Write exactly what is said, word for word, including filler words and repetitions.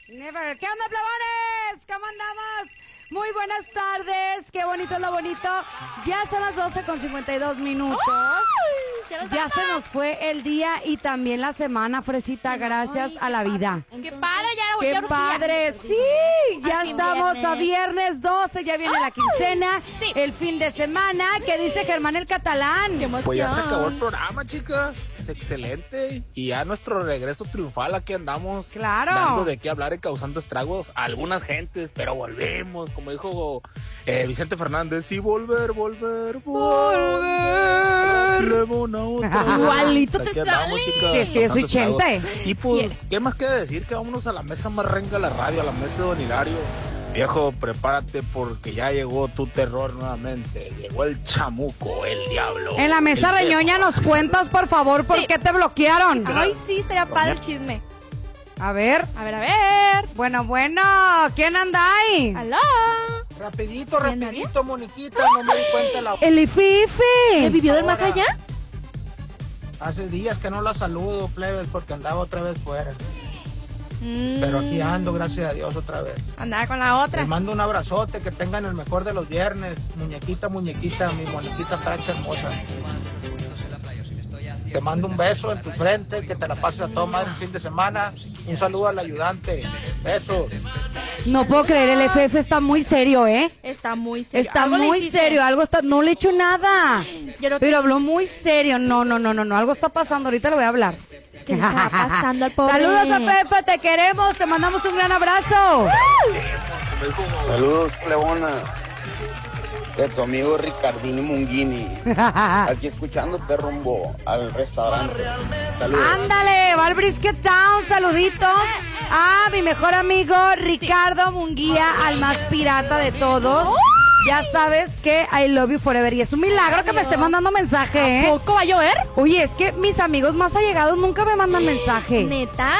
Never. ¿Qué onda, plebones? ¿Cómo andamos? Muy buenas tardes. Qué bonito es lo bonito. Ya son las doce con cincuenta y dos minutos. Ya, ya se nos fue el día y también la semana, Fresita, gracias Ay, a la vida. Qué padre, ya ¡Qué ya padre! Sí, ya Al fin estamos viernes. a viernes doce, ya viene la quincena, sí. el fin de semana. ¿Qué dice Germán el Catalán? Qué emoción. Pues ya se acabó el programa, chicas. Excelente. Y ya nuestro regreso triunfal, aquí andamos. Claro. Dando de qué hablar y causando estragos a algunas gentes, pero volvemos, como dijo eh, Vicente Fernández, sí, volver, volver, volver. Lemona otra vez. Igualito Aquí te andamos, sale. chicas, Sí, es que yo soy causando chente. estragos. Y pues, ¿qué más queda decir? Que vámonos a la mesa más renga de la radio, a la mesa de Don Hilario. Viejo, prepárate porque ya llegó tu terror nuevamente. Llegó el chamuco, el diablo. En la mesa el reñoña dejo. nos cuentas, por favor, por Sí. qué te bloquearon. Ay, sí, estaría padre el chisme. A ver, A ver, a ver. bueno, bueno, ¿quién anda ahí? ¡Aló! Rapidito, ¿Quién, rapidito, Moniquita, no me di cuenta la... El Ififi. ¿El vivió del más Ahora. allá? Hace días que no la saludo, plebes, porque andaba otra vez fuera. Mm, Pero aquí ando, gracias a Dios, otra vez. Andaba con la otra. Les mando un abrazote, que tengan el mejor de los viernes. Muñequita, muñequita, mi Moniquita Fracha hermosa. Te mando un beso en tu frente, que te la pases a todo madre el fin de semana. Un saludo al ayudante. Besos. No puedo creer, el F F está muy serio, ¿eh? Está muy serio. Está Algo le muy hiciste. serio, algo está, no le he hecho nada. Yo creo que- Pero habló muy serio, no, no, no, no, no, algo está pasando, ahorita le voy a hablar. ¿Qué le está pasando al pobre? Saludos a Pepe, te queremos, te mandamos un gran abrazo. Saludos, plebona. De tu amigo Ricardini Munguini. Aquí escuchándote rumbo al restaurante. Saludos. Ándale, va al Brisket Town, saluditos a mi mejor amigo Ricardo Munguía, al más pirata de todos. Ya sabes que I love you forever y es un milagro que me esté mandando mensaje, ¿eh? ¿Poco va a llover? Oye, es que mis amigos más allegados nunca me mandan mensaje. Neta.